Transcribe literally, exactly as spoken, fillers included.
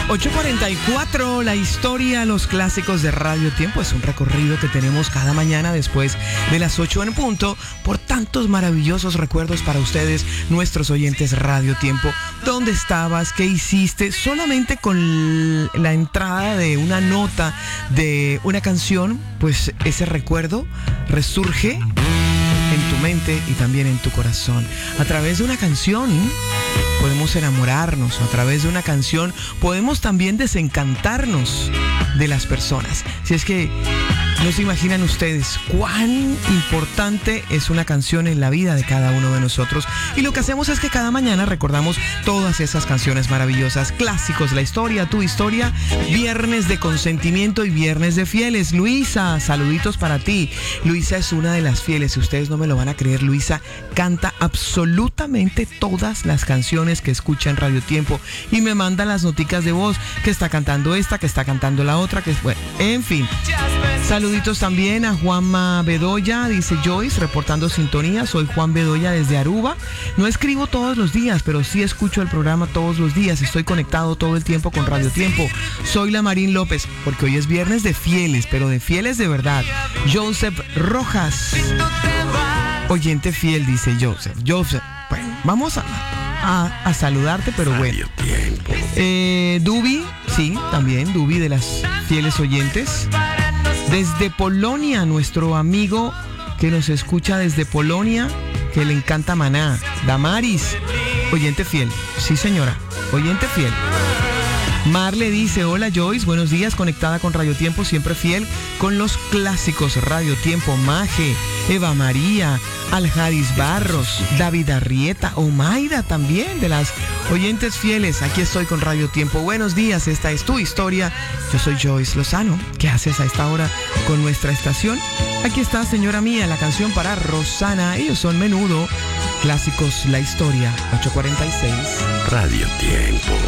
ocho cuarenta y cuatro, la historia, los clásicos de Radio Tiempo. Es un recorrido que tenemos cada mañana después de las ocho en punto por tantos maravillosos recuerdos para ustedes, nuestros oyentes Radio Tiempo. ¿Dónde estabas? ¿Qué hiciste? Solamente con la entrada de una nota de una canción, pues ese recuerdo resurge en tu mente y también en tu corazón. A través de una canción podemos enamorarnos, a través de una canción podemos también desencantarnos de las personas. Si es que no se imaginan ustedes cuán importante es una canción en la vida de cada uno de nosotros. Y lo que hacemos es que cada mañana recordamos todas esas canciones maravillosas, clásicos, la historia, tu historia, viernes de consentimiento y viernes de fieles. Luisa, saluditos para ti. Luisa es una de las fieles, si ustedes no me lo van a creer, Luisa canta absolutamente todas las canciones que escucha en Radio Tiempo y me manda las noticas de voz, que está cantando esta, que está cantando la otra, que bueno, en fin. Saluditos también a Juanma Bedoya, dice Joyce, reportando sintonía. Soy Juan Bedoya desde Aruba. No escribo todos los días, pero sí escucho el programa todos los días. Estoy conectado todo el tiempo con Radio Tiempo. Soy la Marín López, porque hoy es viernes de fieles, pero de fieles de verdad. Joseph Rojas, oyente fiel, dice Joseph. Joseph, bueno, vamos a, a, a saludarte, pero bueno. Eh, Dubi, sí, también Dubi de las fieles oyentes. Desde Polonia, nuestro amigo que nos escucha desde Polonia, que le encanta Maná, Damaris, oyente fiel. Sí, señora, oyente fiel. Marle dice, hola Joyce, buenos días, conectada con Radio Tiempo, siempre fiel con los clásicos Radio Tiempo. Maje, Eva María, Aljadis Barros, David Arrieta, Omaida también, de las oyentes fieles. Aquí estoy con Radio Tiempo. Buenos días, esta es tu historia. Yo soy Joyce Lozano. ¿Qué haces a esta hora con nuestra estación? Aquí está, señora mía, la canción para Rosana. Ellos son Menudo, clásicos, la historia, ocho cuarenta y seis. Radio Tiempo.